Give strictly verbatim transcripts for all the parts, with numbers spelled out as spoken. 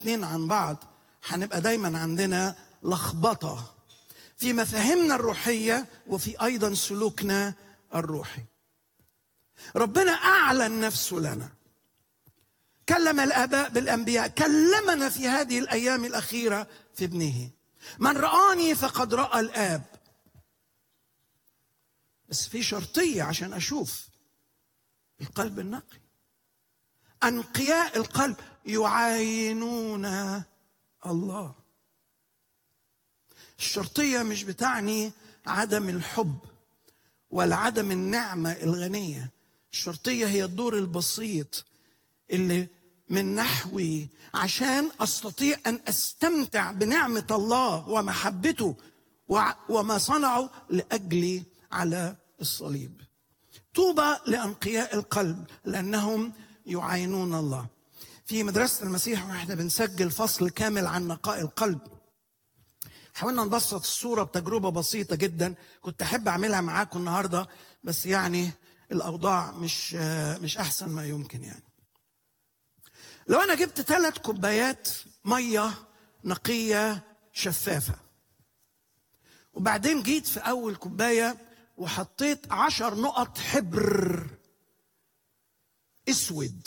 اتنين عن بعض هنبقى دايما عندنا لخبطة في مفاهيمنا الروحية وفي أيضا سلوكنا الروحي. ربنا أعلن نفسه لنا، كلم الآباء بالأنبياء، كلمنا في هذه الأيام الأخيرة في ابنه. من رآني فقد رأى الآب. بس في شرطية عشان أشوف: القلب النقي. أنقياء القلب يعاينون الله. الشرطية مش بتعني عدم الحب ولا عدم النعمة الغنية. الشرطية هي الدور البسيط اللي من نحوي عشان أستطيع أن أستمتع بنعمة الله ومحبته وما صنعه لأجلي على الصليب. طوبى لأنقياء القلب لأنهم يعاينون الله. في مدرسة المسيح واحنا بنسجل فصل كامل عن نقاء القلب، حاولنا نبسط الصورة بتجربة بسيطة جدا كنت أحب أعملها معاكم النهاردة، بس يعني الأوضاع مش مش أحسن ما يمكن. يعني لو أنا جبت ثلاث كوبايات مية نقية شفافة، وبعدين جيت في أول كوباية وحطيت عشر نقط حبر اسود،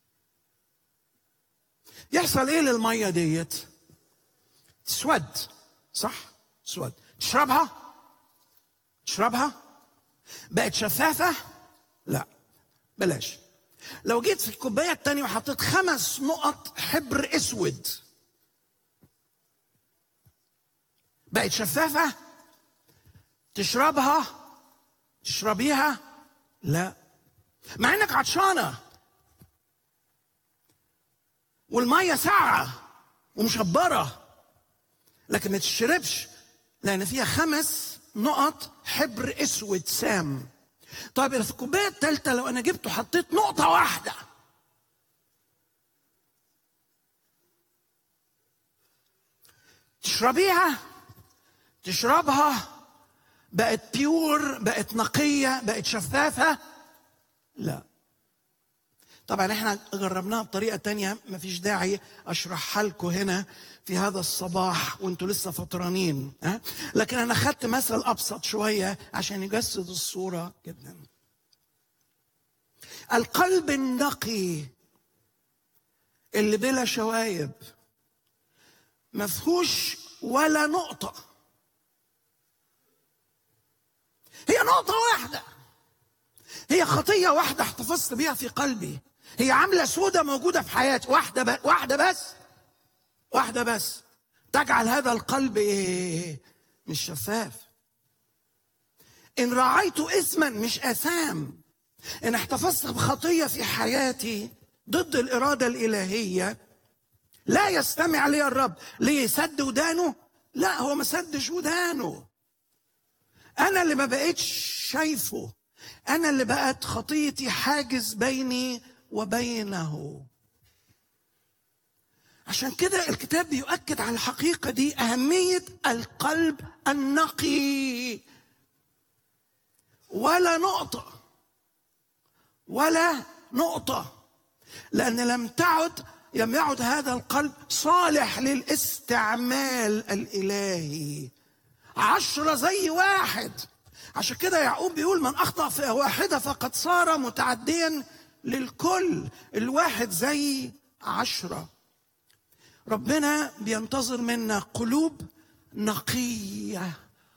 يحصل ايه للميه ديت؟ تسود، صح؟ تسود. تشربها؟ تشربها؟ بقت شفافه؟ لا، بلاش. لو جيت في الكوبايه الثانيه وحطيت خمس نقط حبر اسود، بقت شفافه؟ تشربها؟ تشربيها؟ لا، مع انك عطشانه والميه ساقعه ومشبره، لكن ما تشربش لان فيها خمس نقط حبر اسود سام. طيب في الكوبايه الثالثه لو انا جبت وحطيت نقطه واحده، تشربيها؟ تشربها؟ بقت بيور، بقت نقيه، بقت شفافه؟ لا. طبعا احنا جربناها بطريقه تانية مفيش داعي اشرحها لكم هنا في هذا الصباح وانتوا لسه فطرانين، ها؟ لكن انا خدت مثل ابسط شويه عشان يجسد الصوره جدا. القلب النقي اللي بلا شوايب مفهوش ولا نقطه، هي نقطه واحده، هي خطيه واحده احتفظت بيها في قلبي، هي عامله سودة موجوده في حياتي، واحده ب... واحده بس واحده بس تجعل هذا القلب ايه؟ مش شفاف. ان راعيت اثما مش اثام، ان احتفظت بخطيه في حياتي ضد الاراده الالهيه، لا يستمع لي الرب. ليه؟ سد ودانه؟ لا، هو ما سدش ودانه، انا اللي ما بقتش شايفه، انا اللي بقت خطيتي حاجز بيني وبينه. عشان كده الكتاب بيؤكد على الحقيقة دي، أهمية القلب النقي. ولا نقطة، ولا نقطة، لأن لم تعد لم يعد هذا القلب صالح للاستعمال الإلهي. عشرة زي واحد. عشان كده يعقوب بيقول: من أخطأ في واحدة فقد صار متعديا للكل. الواحد زي عشرة. ربنا بينتظر منا قلوب نقية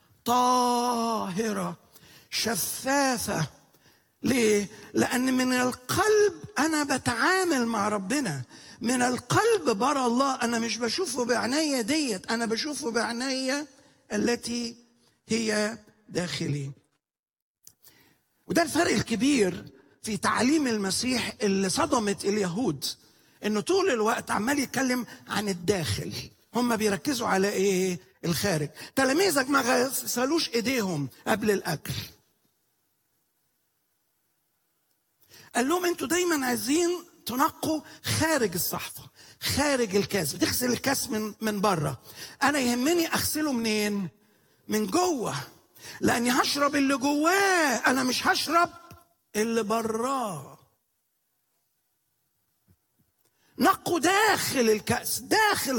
طاهرة شفافة. ليه؟ لأن من القلب أنا بتعامل مع ربنا، من القلب برى الله. أنا مش بشوفه بعناية ديت، أنا بشوفه بعناية التي هي داخلي. وده الفرق الكبير في تعليم المسيح اللي صدمت اليهود، انه طول الوقت عمال يتكلم عن الداخل، هم بيركزوا على ايه؟ الخارج. تلاميذك ما غسلوش ايديهم قبل الاكل. قال لهم انتوا دايما عايزين تنقوا خارج الصحفه، خارج الكاس، بتغسل الكاس من من بره. انا يهمني اغسله منين؟ من جوه، لاني هشرب اللي جواه، انا مش هشرب اللي براه. نقوا داخل الكأس، داخل